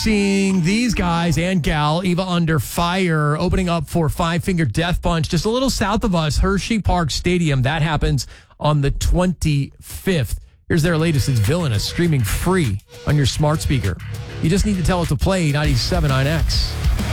seeing these guys and gal, Eva Under Fire, opening up for Five Finger Death Punch just a little south of us, Hershey Park Stadium. That happens on the 25th. Here's their latest. It's Villainous, streaming free on your smart speaker. You just need to tell it to play 97.9X.